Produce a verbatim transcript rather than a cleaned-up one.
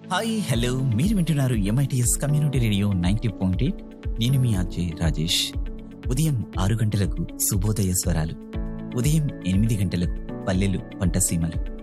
Hi hello మీరు వింటున్నారు MITS community radio ninety point eight. నేను మీ ఆర్జే రాజేష్. ఉదయం ఆరు గంటలకు శుభోదయ స్వరాలు, ఉదయం ఎనిమిది గంటలకు పల్లెలు పంటసీమలు,